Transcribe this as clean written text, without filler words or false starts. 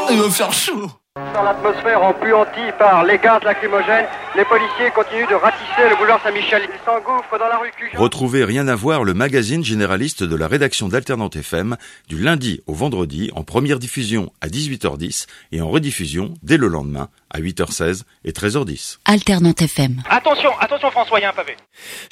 il va faire chaud. Dans l'atmosphère empuantie par les gaz lacrymogènes, les policiers continuent de ratisser le boulevard Saint-Michel. Ils s'engouffrent dans la rue Cujan. Retrouvez Rien à voir, le magazine généraliste de la rédaction d'Alternante FM, du lundi au vendredi, en première diffusion à 18h10 et en rediffusion dès le lendemain à 8h16 et 13h10. Alternante FM. Attention François, il y a un pavé.